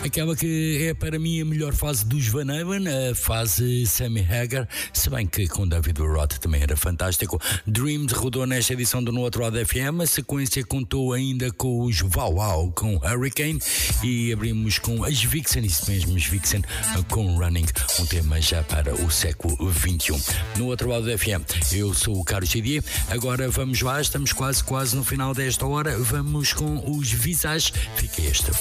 Aquela que é para mim a melhor fase dos Van Halen, a fase Sammy Hagar, se bem que com David Roth também era fantástico. Dreams rodou nesta edição do No Outro Lado FM, a sequência contou ainda com os Wow Wow, com Hurricane, e abrimos com as Vixen, isso mesmo, as Vixen com Running, um tema já para o século XXI. No Outro Lado da FM, eu sou o Carlos Chidier, agora vamos lá, estamos quase no final desta hora, vamos com os Visage, fica este